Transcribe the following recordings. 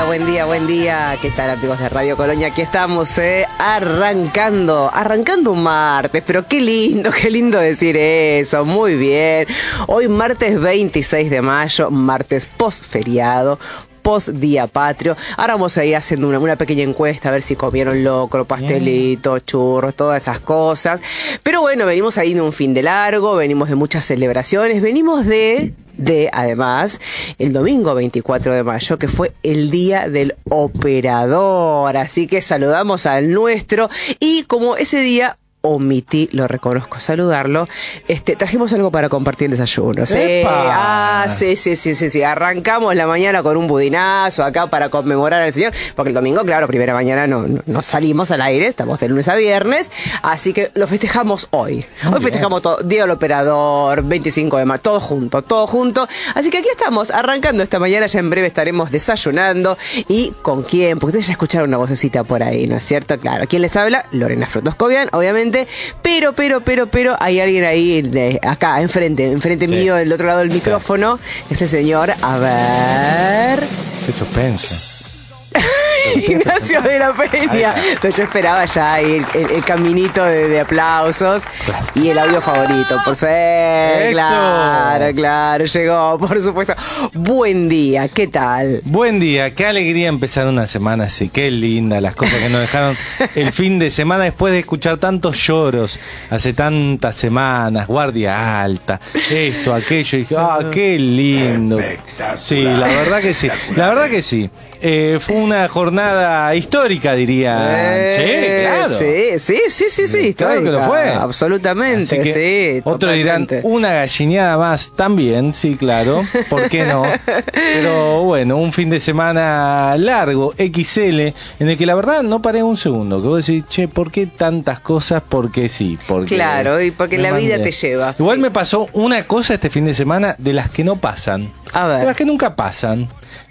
buen día, buen día. ¿Qué tal, amigos de Radio Colonia? Aquí estamos, arrancando un martes, pero qué lindo decir eso. Muy bien. Hoy martes 26 de mayo, martes post-feriado, post-día patrio. Ahora vamos a ir haciendo una pequeña encuesta a ver si comieron locro, pastelito, churros, todas esas cosas. Pero bueno, venimos ahí de un fin de largo, venimos de muchas celebraciones, venimos de además, el domingo 24 de mayo, que fue el Día del Operador. Así que saludamos al nuestro. Y como ese día omití, lo reconozco, saludarlo, trajimos algo para compartir el desayuno. Sí. Arrancamos la mañana con un budinazo acá para conmemorar al señor, porque el domingo, claro, primera mañana no salimos al aire, estamos de lunes a viernes, así que lo festejamos hoy. Hoy festejamos todo, Día del Operador, 25 de mayo, todo junto. Así que aquí estamos, arrancando esta mañana, ya en breve estaremos desayunando. ¿Y con quién? Porque ustedes ya escucharon una vocecita por ahí, ¿no es cierto? Claro, ¿quién les habla? Lorena Frotoscovian, obviamente. Pero hay alguien ahí, acá, enfrente sí, mío, del otro lado del micrófono, ese señor, a ver... Qué suspense. Ignacio de la Peña. Entonces yo esperaba ya ahí el caminito de aplausos y el audio favorito, por suerte. Claro, llegó, por supuesto. Buen día, ¿qué tal? Buen día, qué alegría empezar una semana así, qué linda las cosas que nos dejaron el fin de semana después de escuchar tantos lloros hace tantas semanas, guardia alta, esto, aquello, y dije, qué lindo. Sí, la verdad que sí. Fue una jornada histórica, diría. Sí, claro. Sí, histórica. Claro que lo fue. Absolutamente, que sí. Otros dirán, una gallineada más también, sí, claro. ¿Por qué no? Pero bueno, un fin de semana largo, XL, en el que la verdad no paré un segundo. Que vos decís, ¿por qué tantas cosas? Porque sí. Claro, y porque la vida te lleva. Igual me pasó una cosa este fin de semana de las que no pasan. A ver. De las que nunca pasan.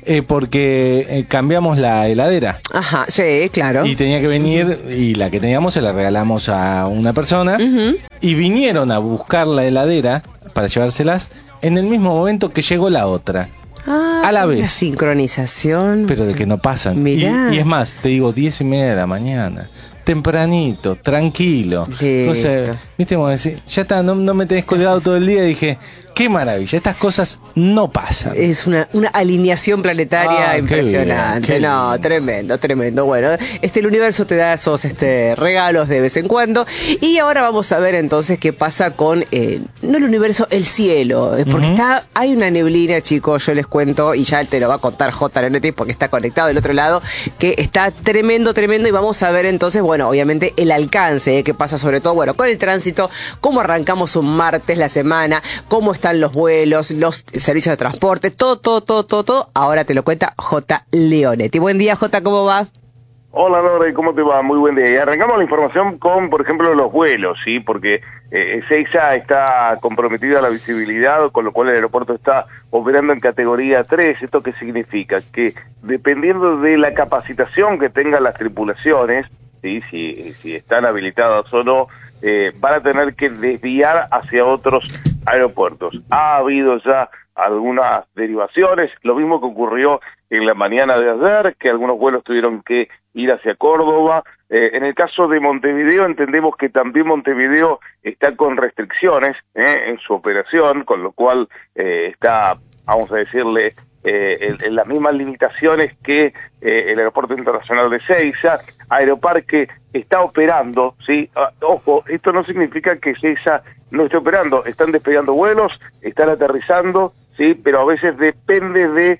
Porque cambiamos la heladera. Ajá, sí, claro. Y tenía que venir, y la que teníamos se la regalamos a una persona. Y vinieron a buscar la heladera para llevárselas en el mismo momento que llegó la otra. A la vez. Una sincronización. Pero de que no pasan. Mirá. Y es más, te digo, 10:30 de la mañana. Tempranito, tranquilo. Entonces, viste, como decir, ya está, no me tenés colgado todo el día. Y dije, qué maravilla, estas cosas no pasan. Es una alineación planetaria impresionante. No, tremendo. Bueno, el universo te da esos regalos de vez en cuando. Y ahora vamos a ver entonces qué pasa con, no el universo, el cielo. Porque hay una neblina, chicos, yo les cuento, y ya te lo va a contar J. Leonetti porque está conectado del otro lado, que está tremendo. Y vamos a ver entonces, bueno, obviamente el alcance, qué pasa sobre todo, bueno, con el tránsito, cómo arrancamos un martes la semana, cómo están los vuelos, los servicios de transporte, todo. Ahora te lo cuenta J. Leonetti. Buen día, J, ¿cómo va? Hola, Lore, ¿cómo te va? Muy buen día. Y arrancamos la información con, por ejemplo, los vuelos, ¿sí? Porque Ezeiza está comprometida a la visibilidad, con lo cual el aeropuerto está operando en categoría 3. ¿Esto qué significa? Que dependiendo de la capacitación que tengan las tripulaciones, ¿sí? Si están habilitadas o no, van a tener que desviar hacia otros aeropuertos. Ha habido ya algunas derivaciones, lo mismo que ocurrió en la mañana de ayer, que algunos vuelos tuvieron que ir hacia Córdoba. En el caso de Montevideo, entendemos que también Montevideo está con restricciones en su operación, con lo cual está, vamos a decirle, en las mismas limitaciones que el Aeropuerto Internacional de Ezeiza. Aeroparque está operando, ¿sí? Ojo, esto no significa que Ezeiza no esté operando, están despegando vuelos, están aterrizando, ¿sí? Pero a veces depende de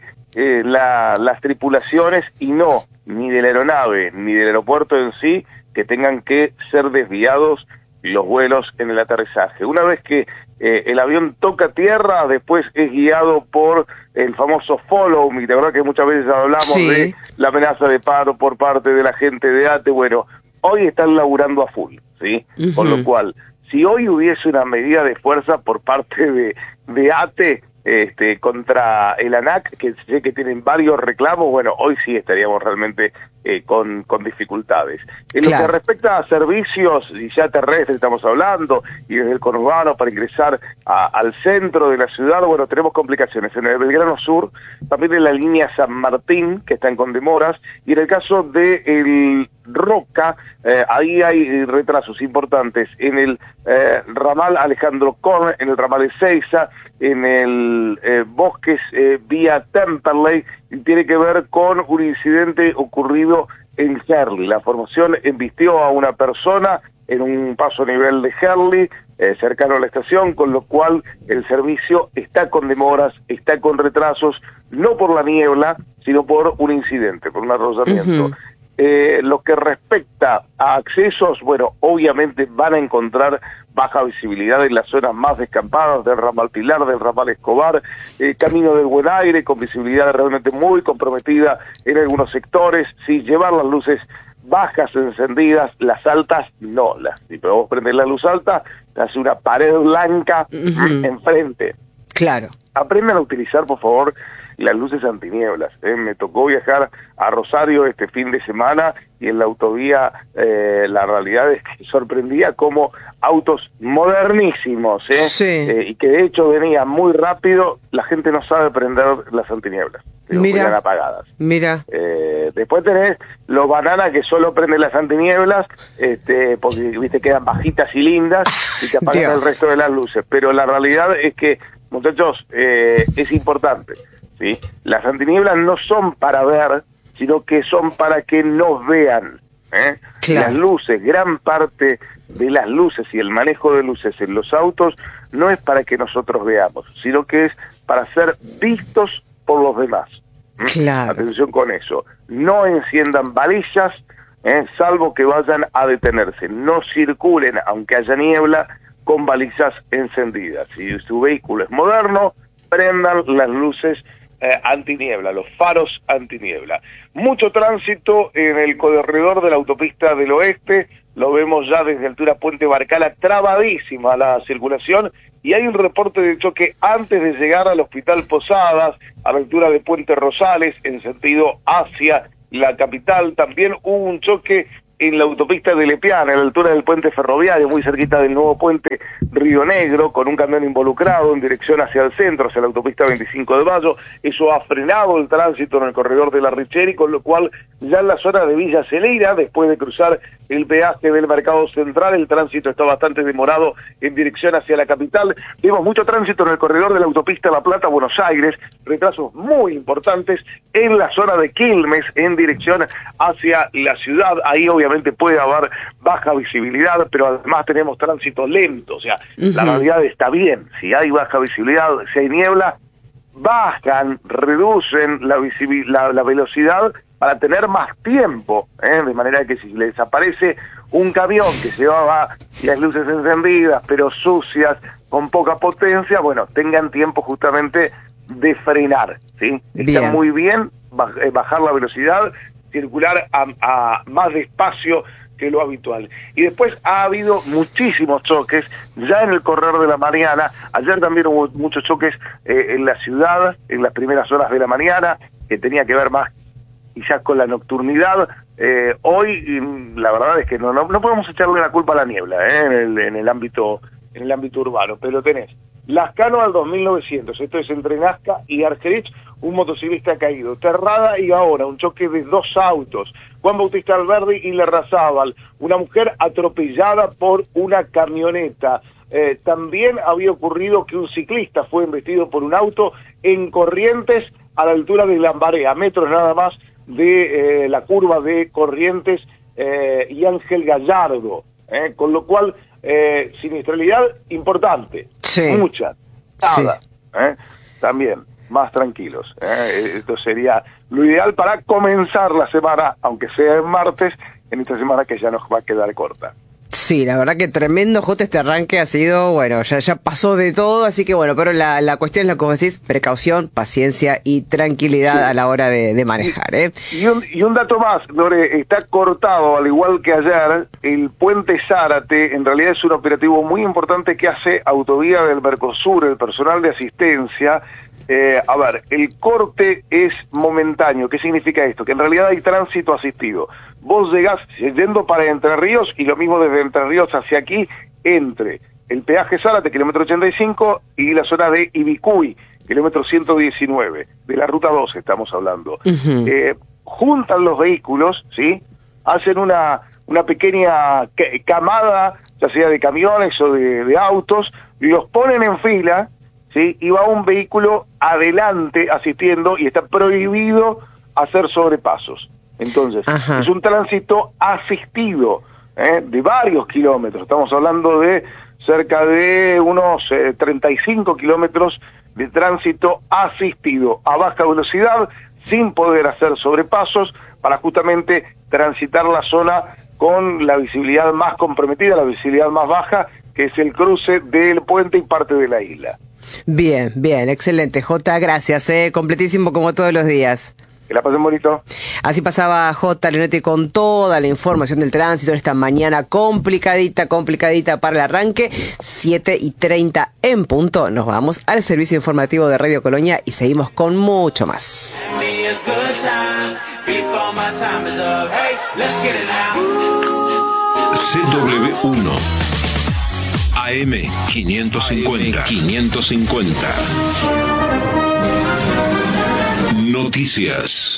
las tripulaciones y no, ni de la aeronave, ni del aeropuerto en sí, que tengan que ser desviados los vuelos en el aterrizaje. Una vez que el avión toca tierra, después es guiado por el famoso follow me. De verdad que muchas veces hablamos de la amenaza de paro por parte de la gente de ATE. Bueno, hoy están laburando a full, ¿sí? Con lo cual, si hoy hubiese una medida de fuerza por parte de ATE, contra el ANAC, que sé que tienen varios reclamos. Bueno, hoy sí estaríamos realmente con dificultades. En lo que respecta a servicios, y ya terrestres estamos hablando, y desde el conurbano para ingresar al centro de la ciudad, bueno, tenemos complicaciones en el Belgrano Sur, también en la línea San Martín, que está en condemoras, y en el caso de el Roca, ahí hay retrasos importantes en el ramal Alejandro Korn, en el ramal Ezeiza, en el Bosques vía Temperley, y tiene que ver con un incidente ocurrido en Herli. La formación embistió a una persona en un paso a nivel de Herli, cercano a la estación, con lo cual el servicio está con demoras, está con retrasos, no por la niebla, sino por un incidente, por un arrollamiento. Lo que respecta a accesos, bueno, obviamente van a encontrar baja visibilidad en las zonas más descampadas del ramal Pilar, del ramal Escobar, Camino del Buen Aire, con visibilidad realmente muy comprometida en algunos sectores. Sí, llevar las luces bajas encendidas, las altas no, si podemos prender la luz alta, hace una pared blanca enfrente. Claro. Aprendan a utilizar, por favor, las luces antinieblas. Me tocó viajar a Rosario este fin de semana y en la autovía la realidad es que sorprendía como autos modernísimos, y que de hecho venían muy rápido, la gente no sabe prender las antinieblas. Mira, apagadas. Mira. Después tenés los bananas que solo prenden las antinieblas, porque viste quedan bajitas y lindas y te apagan el resto de las luces. Pero la realidad es que, muchachos, es importante, ¿sí? Las antinieblas no son para ver, sino que son para que nos vean. Claro. Las luces, gran parte de las luces y el manejo de luces en los autos no es para que nosotros veamos, sino que es para ser vistos por los demás. Claro. Atención con eso. No enciendan varillas, salvo que vayan a detenerse. No circulen, aunque haya niebla, con balizas encendidas. Si su vehículo es moderno, prendan las luces antiniebla, los faros antiniebla. Mucho tránsito en el corredor de la autopista del oeste, lo vemos ya desde altura Puente Barcala, trabadísima la circulación, y hay un reporte de choque antes de llegar al Hospital Posadas, a la altura de Puente Rosales, en sentido hacia la capital. También hubo un choque en la autopista de Lepiana, a la altura del puente ferroviario, muy cerquita del nuevo puente Río Negro, con un camión involucrado en dirección hacia el centro, hacia la autopista 25 de Mayo. Eso ha frenado el tránsito en el corredor de la Richeri, con lo cual ya en la zona de Villa Celeira, después de cruzar el peaje del Mercado Central, el tránsito está bastante demorado en dirección hacia la capital. Vemos mucho tránsito en el corredor de la autopista La Plata-Buenos Aires, retrasos muy importantes en la zona de Quilmes, en dirección hacia la ciudad. Ahí obviamente puede haber baja visibilidad, pero además tenemos tránsito lento, o sea, la realidad está bien. Si hay baja visibilidad, si hay niebla, bajan, reducen la velocidad para tener más tiempo, de manera que si les aparece un camión que llevaba las luces encendidas, pero sucias, con poca potencia, bueno, tengan tiempo justamente de frenar, ¿sí? Está muy bien bajar la velocidad, circular a más despacio que lo habitual. Y después ha habido muchísimos choques ya en el correr de la mañana. Ayer también hubo muchos choques en la ciudad, en las primeras horas de la mañana, que tenía que ver más quizás con la nocturnidad. Hoy la verdad es que no podemos echarle la culpa a la niebla en el ámbito urbano, pero tenés Lascano al 2900, esto es entre Nazca y Argerich, un motociclista caído, Terrada y ahora un choque de dos autos, Juan Bautista Alberdi y Larrazábal, una mujer atropellada por una camioneta. También había ocurrido que un ciclista fue embestido por un auto en Corrientes a la altura de Lambaré, a metros nada más de la curva de Corrientes y Ángel Gallardo, con lo cual siniestralidad importante, mucha, nada, también más tranquilos. Esto sería lo ideal para comenzar la semana, aunque sea en martes, en esta semana que ya nos va a quedar corta. Sí, la verdad que tremendo, Jota, este arranque ha sido, bueno, ya pasó de todo, así que bueno, pero la cuestión es lo que vos decís, precaución, paciencia y tranquilidad a la hora de manejar, ¿eh? Y un dato más, Lore, está cortado, al igual que ayer, el puente Zárate, en realidad es un operativo muy importante que hace Autovía del Mercosur, el personal de asistencia. A ver, el corte es momentáneo. ¿Qué significa esto? Que en realidad hay tránsito asistido. Vos llegás yendo para Entre Ríos y lo mismo desde Entre Ríos hacia aquí, entre el peaje Zárate, kilómetro 85, y la zona de Ibicuy, kilómetro 119, de la ruta 12 estamos hablando. Juntan los vehículos, ¿sí? Hacen una pequeña camada, ya sea de camiones o de autos, los ponen en fila, ¿sí? Y va un vehículo adelante asistiendo y está prohibido hacer sobrepasos. Entonces, es un tránsito asistido, de varios kilómetros. Estamos hablando de cerca de unos 35 kilómetros de tránsito asistido a baja velocidad, sin poder hacer sobrepasos, para justamente transitar la zona con la visibilidad más comprometida, la visibilidad más baja, que es el cruce del puente y parte de la isla. Bien, excelente, Jota, gracias, completísimo como todos los días. Que la pasen bonito. Así pasaba Jota Leonetti con toda la información del tránsito en esta mañana complicadita para el arranque. 7:30 en punto. Nos vamos al servicio informativo de Radio Colonia y seguimos con mucho más. CW1 AM 550. Noticias.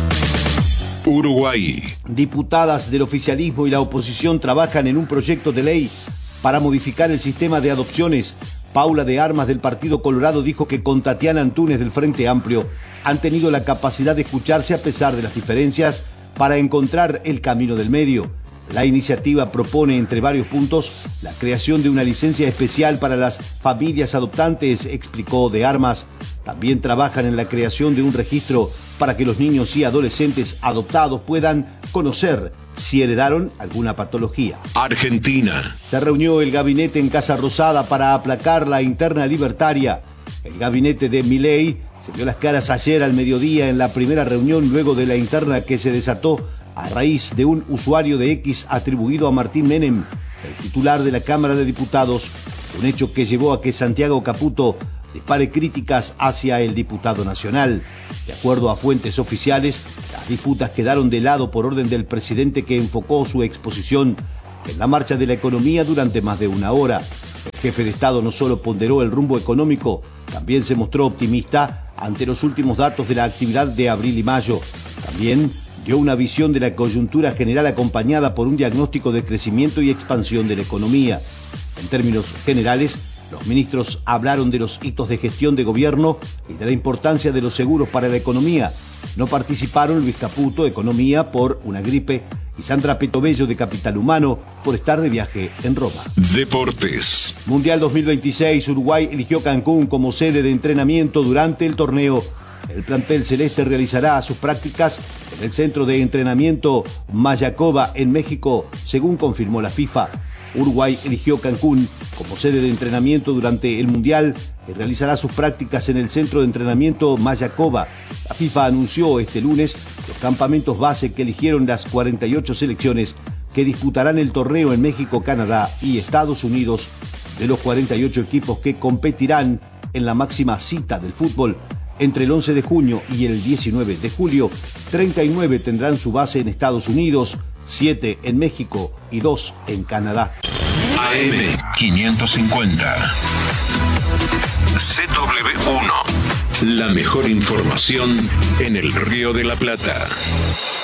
Uruguay. Diputadas del oficialismo y la oposición trabajan en un proyecto de ley para modificar el sistema de adopciones. Paula de Armas del Partido Colorado dijo que con Tatiana Antunes del Frente Amplio han tenido la capacidad de escucharse a pesar de las diferencias para encontrar el camino del medio. La iniciativa propone, entre varios puntos, la creación de una licencia especial para las familias adoptantes, explicó de Armas. También trabajan en la creación de un registro para que los niños y adolescentes adoptados puedan conocer si heredaron alguna patología. Argentina. Se reunió el gabinete en Casa Rosada para aplacar la interna libertaria. El gabinete de Milei se vio las caras ayer al mediodía en la primera reunión luego de la interna que se desató a raíz de un usuario de X atribuido a Martín Menem, el titular de la Cámara de Diputados, un hecho que llevó a que Santiago Caputo dispare críticas hacia el diputado nacional. De acuerdo a fuentes oficiales, las disputas quedaron de lado por orden del presidente, que enfocó su exposición en la marcha de la economía durante más de una hora. El jefe de Estado no solo ponderó el rumbo económico, también se mostró optimista ante los últimos datos de la actividad de abril y mayo. También dio una visión de la coyuntura general acompañada por un diagnóstico de crecimiento y expansión de la economía. En términos generales, los ministros hablaron de los hitos de gestión de gobierno y de la importancia de los seguros para la economía. No participaron Luis Caputo, Economía, por una gripe, y Sandra Petobello, de Capital Humano, por estar de viaje en Roma. Deportes. Mundial 2026, Uruguay eligió Cancún como sede de entrenamiento durante el torneo. El plantel celeste realizará sus prácticas en el centro de entrenamiento Mayacoba en México, según confirmó la FIFA. Uruguay eligió Cancún como sede de entrenamiento durante el Mundial y realizará sus prácticas en el centro de entrenamiento Mayacoba. La FIFA anunció este lunes los campamentos base que eligieron las 48 selecciones que disputarán el torneo en México, Canadá y Estados Unidos. De los 48 equipos que competirán en la máxima cita del fútbol, entre el 11 de junio y el 19 de julio, 39 tendrán su base en Estados Unidos, 7 en México y 2 en Canadá. AM 550. CW1. La mejor información en el Río de la Plata.